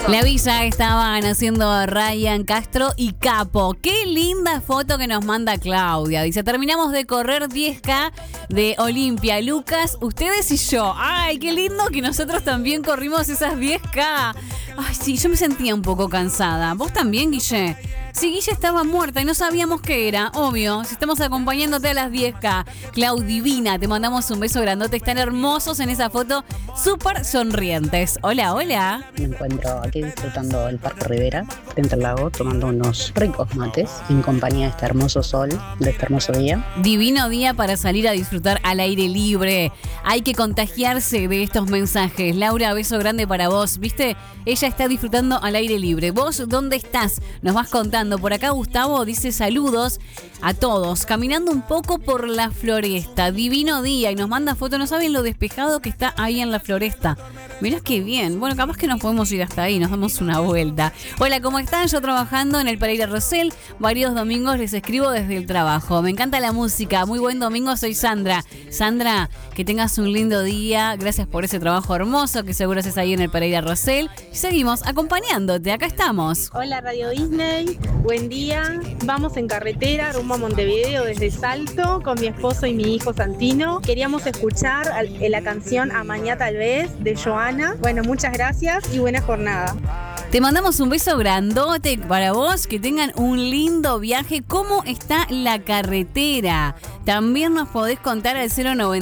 La villa estaban haciendo Ryan Castro y Capo. Qué linda foto que nos manda Claudia. Dice, terminamos de correr 10K de Olimpia. Lucas, ustedes y yo. Ay, qué lindo que nosotros también corrimos esas 10K. Ay, sí, yo me sentía un poco cansada. ¿Vos también, Guille? Sí, Guille estaba muerta y no sabíamos qué era, obvio. Si estamos acompañándote a las 10K. Clau, divina, te mandamos un beso grandote. Están hermosos en esa foto, súper sonrientes. Hola, hola. Me encuentro aquí disfrutando el Parque Rivera, frente al lago, tomando unos ricos mates en compañía de este hermoso sol, de este hermoso día. Divino día para salir a disfrutar al aire libre. Hay que contagiarse de estos mensajes. Laura, beso grande para vos. ¿Viste? Ella está disfrutando al aire libre. ¿Vos dónde estás? Nos vas contando. Por acá Gustavo dice saludos a todos. Caminando un poco por la floresta. Divino día. Y nos manda foto. No saben lo despejado que está ahí en la floresta. Mirá qué bien. Bueno, capaz que nos podemos ir hasta ahí. Nos damos una vuelta. Hola, ¿cómo están? Yo trabajando en el Pereira Rosell. Varios domingos les escribo desde el trabajo. Me encanta la música. Muy buen domingo. Soy Sandra. Sandra, que tengas un lindo día. Gracias por ese trabajo hermoso que seguro haces ahí en el Pereira Rosell. Y seguimos acompañándote. Acá estamos. Hola, Radio Disney. Buen día. Vamos en carretera rumbo a Montevideo desde Salto con mi esposo y mi hijo Santino. Queríamos escuchar la canción Amañá tal vez de Joana. Bueno, muchas gracias y buena jornada. Te mandamos un beso grandote para vos, que tengan un lindo viaje. ¿Cómo está la carretera? También nos podés contar al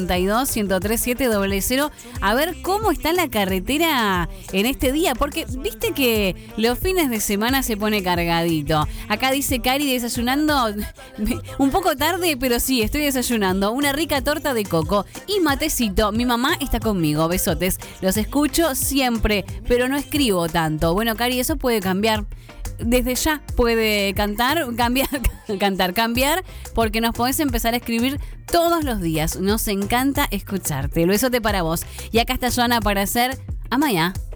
092-103-700 a ver cómo está la carretera en este día, porque viste que los fines de semana se pone cargadito. Acá dice Cari desayunando un poco tarde, pero sí, estoy desayunando una rica torta de coco y matecito. Mi mamá está conmigo, besotes. Los escucho siempre, pero no escribo tanto. Bueno, Cari, eso puede cambiar. Desde ya puede cambiar, porque nos podés empezar a escribir todos los días. Nos encanta escucharte. El besote para vos. Y acá está Joana para hacer Amañá.